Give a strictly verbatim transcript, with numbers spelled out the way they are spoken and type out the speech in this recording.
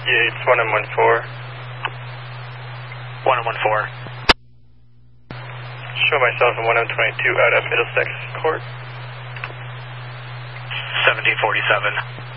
Yeah, it's one M one four. one M one four. Show myself in one M twenty-two out of Middlesex Court. seventeen forty-seven.